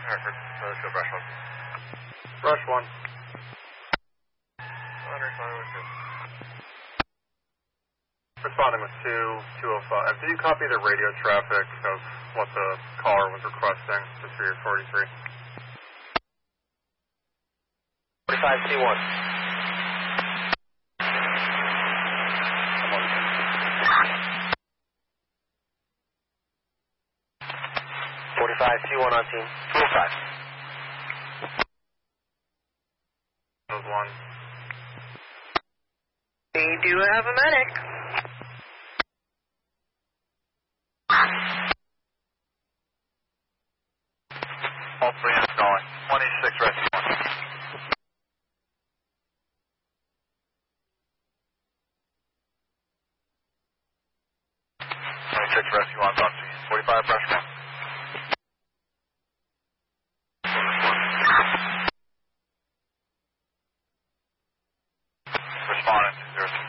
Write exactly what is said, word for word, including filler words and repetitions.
Hartford, uh, let's go brush one. Brush one. Responding with two, two oh five. Did you copy the radio traffic of what the caller was requesting, just for your forty-three? forty-five T one. forty-five T one on team. two oh five. Those one. We do have a medic. All three installing. twenty-six rescue one. twenty-six rescue one, on scene. forty-five brush one. Responding to zero.